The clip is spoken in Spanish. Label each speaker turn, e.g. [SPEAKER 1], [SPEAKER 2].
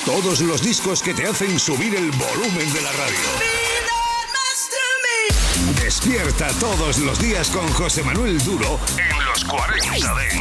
[SPEAKER 1] Todos los discos que te hacen subir el volumen de la radio. Despierta todos los días con José Manuel Duro en los 40 Dents.